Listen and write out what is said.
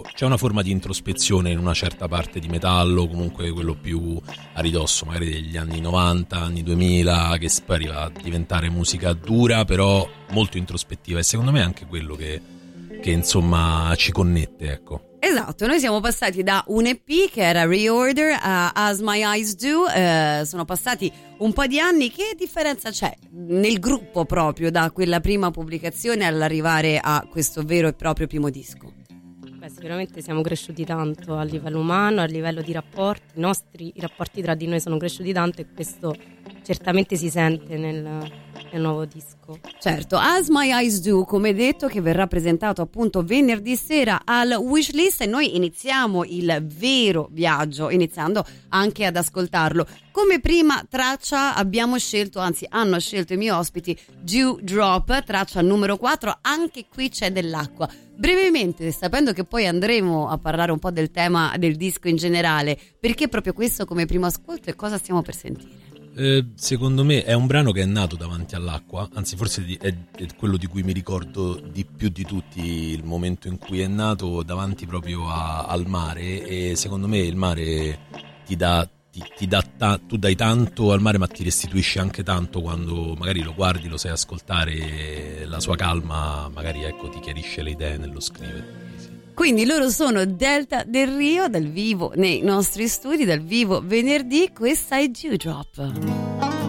c'è una forma di introspezione in una certa parte di metallo, comunque quello più a ridosso magari degli anni 90, anni 2000, che poi arriva a diventare musica dura però molto introspettiva, e secondo me è anche quello che insomma ci connette, ecco. Esatto, noi siamo passati da un EP che era Reorder a As My Eyes Do, sono passati un po' di anni. Che differenza c'è nel gruppo proprio da quella prima pubblicazione all'arrivare a questo vero e proprio primo disco? Beh, sicuramente siamo cresciuti tanto a livello umano, a livello di rapporti, i rapporti tra di noi sono cresciuti tanto, e questo certamente si sente nel nuovo disco. Certo, As My Eyes Do, come detto, che verrà presentato appunto venerdì sera al Wishlist, e noi iniziamo il vero viaggio iniziando anche ad ascoltarlo. Come prima traccia abbiamo scelto, anzi hanno scelto i miei ospiti, Dewdrop, traccia numero 4, anche qui c'è dell'acqua. Brevemente, sapendo che poi andremo a parlare un po' del tema del disco in generale, perché proprio questo come primo ascolto e cosa stiamo per sentire? Secondo me è un brano che è nato davanti all'acqua, anzi forse è quello di cui mi ricordo di più di tutti, il momento in cui è nato davanti proprio al mare, e secondo me il mare tu dai tanto al mare, ma ti restituisce anche tanto quando magari lo guardi, lo sai ascoltare, la sua calma magari, ecco, ti chiarisce le idee nello scrivere. Quindi loro sono Delta del Rio, dal vivo nei nostri studi, dal vivo venerdì. Questa è Dewdrop.